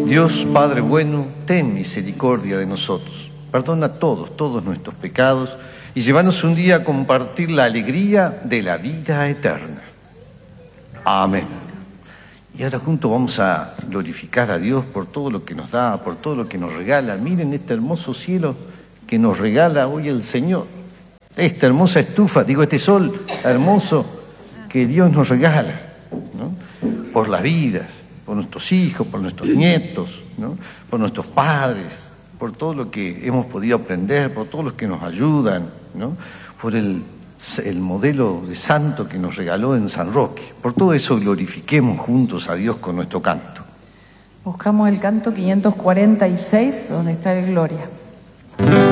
Dios Padre bueno, ten misericordia de nosotros. Perdona todos nuestros pecados y llévanos un día a compartir la alegría de la vida eterna. Amén. Y ahora juntos vamos a glorificar a Dios por todo lo que nos da, por todo lo que nos regala. Miren este hermoso cielo que nos regala hoy el Señor. Esta hermosa estufa, este sol hermoso que Dios nos regala, ¿no? Por las vidas, por nuestros hijos, por nuestros nietos, ¿no? Por nuestros padres, por todo lo que hemos podido aprender, por todos los que nos ayudan, ¿no? Por el modelo de santo que nos regaló en San Roque. Por todo eso glorifiquemos juntos a Dios con nuestro canto. Buscamos el canto 546, donde está el Gloria.